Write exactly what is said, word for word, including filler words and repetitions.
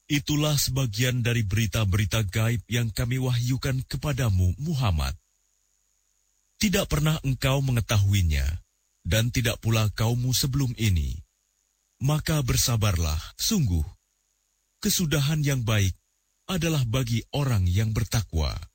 Itulah sebagian dari berita-berita gaib yang kami wahyukan kepadamu, Muhammad. Tidak pernah engkau mengetahuinya, dan tidak pula kaummu sebelum ini. Maka bersabarlah, sungguh, kesudahan yang baik adalah bagi orang yang bertakwa.